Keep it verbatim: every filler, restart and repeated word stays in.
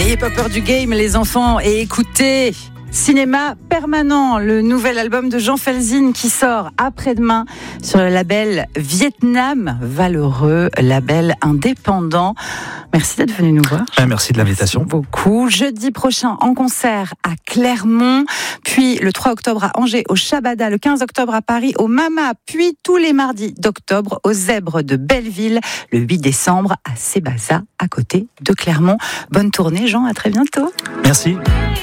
N'ayez pas peur du game, les enfants, et écoutez Cinéma Permanent, le nouvel album de Jean Felzine qui sort après-demain sur le label Vietnam Valeureux, label indépendant. Merci d'être venu nous voir. Ah, merci de l'invitation. Merci beaucoup. Jeudi prochain en concert à Clermont, puis le trois octobre à Angers au Shabada, le quinze octobre à Paris au Mama, puis tous les mardis d'octobre aux Zèbres de Belleville, le huit décembre à Sébaza à côté de Clermont. Bonne tournée Jean, à très bientôt. Merci.